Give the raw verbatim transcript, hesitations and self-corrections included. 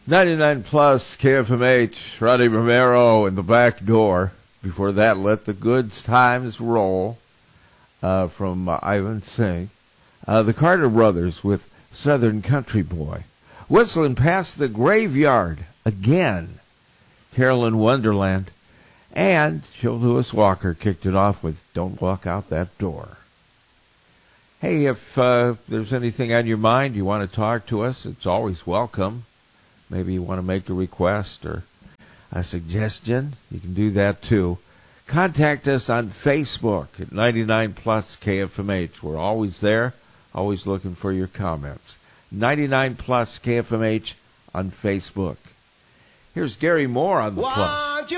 ninety-nine plus K F M H, Roddy Romero in the back door. Before that, Let the Good Times Roll uh, from uh, Ivan Singh. Uh, the Carter Brothers with Southern Country Boy. Whistling Past the Graveyard again, Carolyn Wonderland. And Joe Louis Walker kicked it off with Don't Walk Out That Door. Hey, if uh, there's anything on your mind, you want to talk to us, it's always welcome. Maybe you want to make a request or a suggestion, you can do that too. Contact us on Facebook at ninety-nine plus K F M H. We're always there, always looking for your comments. ninety-nine plus K F M H on Facebook. Here's Gary Moore on the plus.